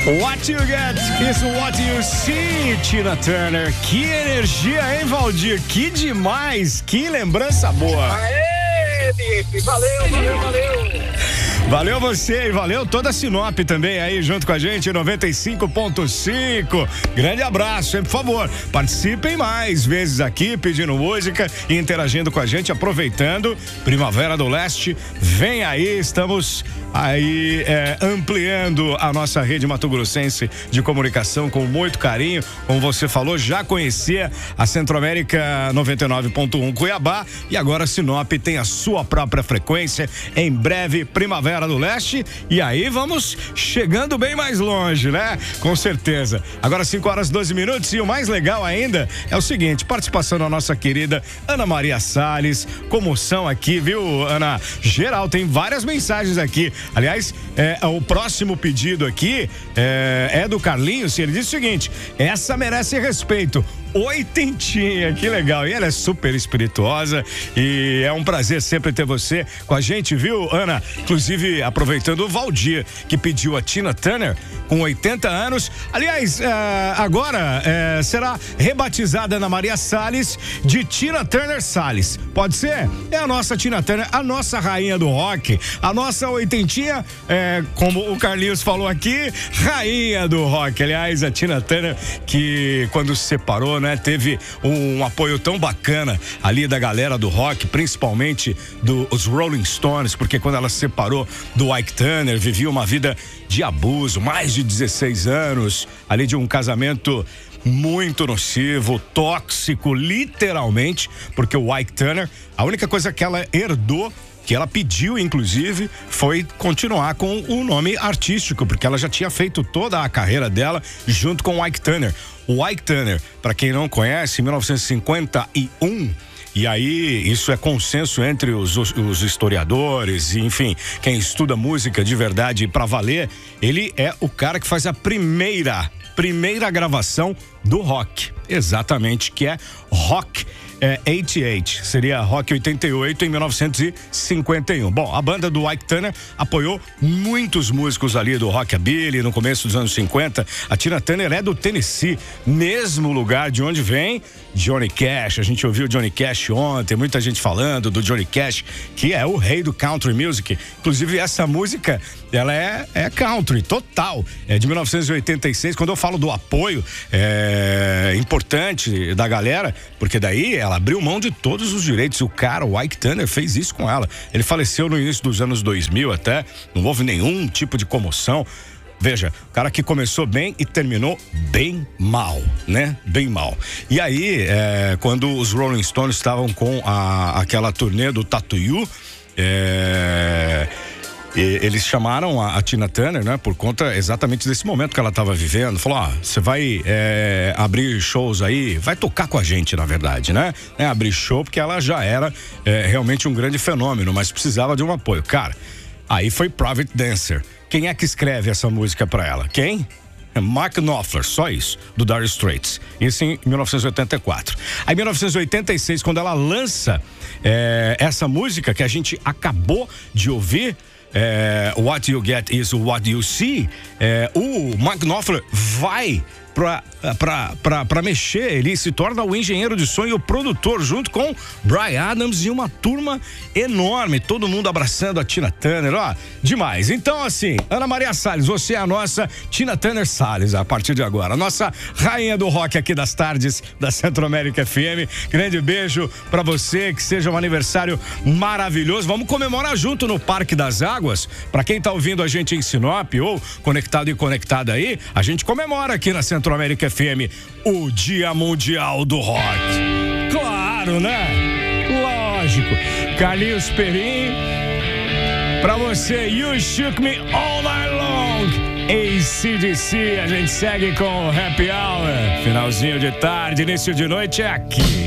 What you get is what you see, Tina Turner. Que energia, hein, Valdir? Que demais, que lembrança boa. Aê, Bife, valeu. Valeu você e valeu toda a Sinop também aí junto com a gente, 95.5. Grande abraço, hein? Por favor, participem mais vezes aqui, pedindo música e interagindo com a gente, aproveitando Primavera do Leste. Vem aí, estamos aí ampliando a nossa rede mato-grossense de comunicação com muito carinho. Como você falou, já conhecia a Centro-América 99.1 Cuiabá e agora Sinop tem a sua própria frequência. Em breve, Primavera do Leste, e aí vamos chegando bem mais longe, né? Com certeza. Agora 5h12 e o mais legal ainda é o seguinte, participação da nossa querida Ana Maria Salles, comoção aqui, viu, Ana? Geral, tem várias mensagens aqui. Aliás, o próximo pedido aqui é do Carlinhos, e ele diz o seguinte: essa merece respeito. Oitentinha, que legal. E ela é super espirituosa e é um prazer sempre ter você com a gente, viu, Ana? Inclusive, aproveitando o Valdir, que pediu a Tina Turner com 80 anos. Aliás, agora será rebatizada Ana Maria Salles de Tina Turner Salles. Pode ser? É a nossa Tina Turner, a nossa rainha do rock, a nossa oitentinha, como o Carlinhos falou aqui, rainha do rock. Aliás, a Tina Turner, que quando se separou, né, teve um apoio tão bacana ali da galera do rock, principalmente dos Rolling Stones, porque quando ela se separou do Ike Turner, vivia uma vida de abuso, mais de 16 anos, ali de um casamento muito nocivo, tóxico, literalmente, porque o Ike Turner, a única coisa que ela herdou, que ela pediu, inclusive, foi continuar com o nome artístico, porque ela já tinha feito toda a carreira dela junto com o Ike Turner. O Ike Turner, para quem não conhece, em 1951, e aí isso é consenso entre os historiadores, enfim, quem estuda música de verdade para valer, ele é o cara que faz a primeira gravação do rock, exatamente, que é Rock 88, seria Rock 88 em 1951. Bom, a banda do Ike Turner apoiou muitos músicos ali do rockabilly no começo dos anos 50. A Tina Turner é do Tennessee, mesmo lugar de onde vem Johnny Cash. A gente ouviu Johnny Cash ontem, muita gente falando do Johnny Cash, que é o rei do country music. Inclusive essa música, ela é country total, é de 1986. Quando eu falo do apoio importante da galera, porque daí ela abriu mão de todos os direitos. O cara, o Ike Turner, fez isso com ela. Ele faleceu no início dos anos 2000 até, não houve nenhum tipo de comoção. Veja, o cara que começou bem e terminou bem mal, né? Bem mal. E aí, quando os Rolling Stones estavam com aquela turnê do Tattoo You, eles chamaram a Tina Turner, né? Por conta exatamente desse momento que ela estava vivendo. Falou, você vai abrir shows aí, vai tocar com a gente, na verdade, né? Abrir show, porque ela já era realmente um grande fenômeno, mas precisava de um apoio. Cara, aí foi Private Dancer. Quem é que escreve essa música pra ela? Quem? Mark Knopfler, só isso, do Dire Straits. Isso em 1984. Aí em 1986, quando ela lança essa música que a gente acabou de ouvir, What You Get Is What You See, o Mark Knopfler vai pra mexer, ele se torna o engenheiro de som e o produtor, junto com Bryan Adams e uma turma enorme, todo mundo abraçando a Tina Turner, demais. Então, assim, Ana Maria Salles, você é a nossa Tina Turner Salles a partir de agora, a nossa rainha do rock aqui das tardes da Centro-América FM. Grande beijo pra você, que seja um aniversário maravilhoso. Vamos comemorar junto no Parque das Águas. Pra quem tá ouvindo a gente em Sinop ou conectado e conectada aí, a gente comemora aqui na Centro-América FM o Dia Mundial do Rock. Claro, né? Lógico. Carlinhos Perim, pra você, You Shook Me All Night Long. AC/DC, a gente segue com o Happy Hour. Finalzinho de tarde, início de noite é aqui.